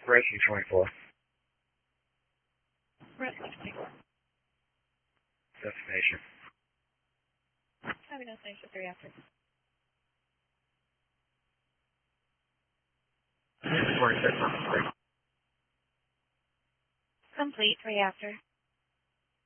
Rescue 24. Rescue 24. Destination. Having destination 3 after. Report 6. Complete 3 after.